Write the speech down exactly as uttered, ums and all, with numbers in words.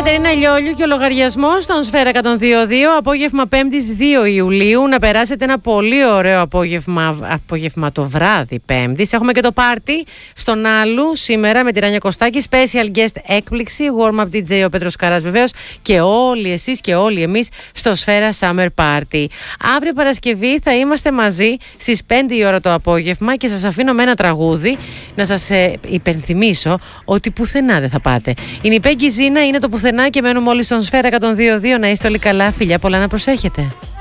Κατερίνα Λιόλιου και ο λογαριασμός στον Σφαίρα εκατόν δύο κόμμα δύο, απόγευμα πέμπτης δύο Ιουλίου. Να περάσετε ένα πολύ ωραίο απόγευμα, απόγευμα το βράδυ Πέμπτης. Έχουμε και το πάρτι στον Άλλου σήμερα με τη Ράνια Κωστάκη. Special guest έκπληξη, warm-up ντι τζέι ο Πέτρος Καράς βεβαίως. Και όλοι εσείς και όλοι εμείς στο Σφαίρα Summer Party. Αύριο Παρασκευή θα είμαστε μαζί στις πέντε η ώρα το απόγευμα και σας αφήνω με ένα τραγούδι να σας ε, υπενθυμίσω ότι πουθενά δεν θα πάτε. Είναι η Πέγγι Ζήνα, είναι το πουθενά και μένουμε όλοι στον Σφαίρα εκατόν δύο κόμμα δύο. Να είστε όλοι καλά, φιλιά πολλά, να προσέχετε.